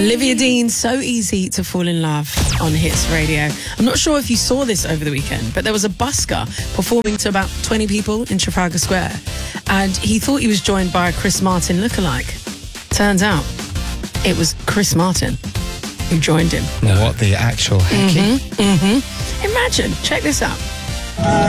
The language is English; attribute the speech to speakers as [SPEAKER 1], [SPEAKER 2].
[SPEAKER 1] Olivia Dean, So Easy to Fall in Love on Hits Radio. I'm not sure if you saw this over the weekend, but there was a busker performing to about 20 people in Trafalgar Square, and he thought he was joined by a Chris Martin lookalike. Turns out it was Chris Martin who joined him.
[SPEAKER 2] What the actual heck?
[SPEAKER 1] Imagine, check this out.